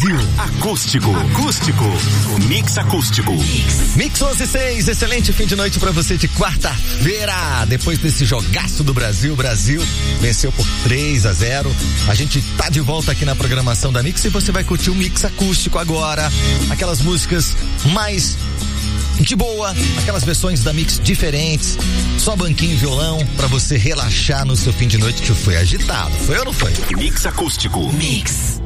Brasil. Acústico. Mix acústico. Mix 11:06, excelente fim de noite pra você de quarta-feira. Depois desse jogaço do Brasil, o Brasil venceu por 3-0. A gente tá de volta aqui na programação da Mix e você vai curtir o Mix acústico agora. Aquelas músicas mais de boa, aquelas versões da Mix diferentes, só banquinho e violão pra você relaxar no seu fim de noite que foi agitado. Foi ou não foi? Mix acústico. Mix.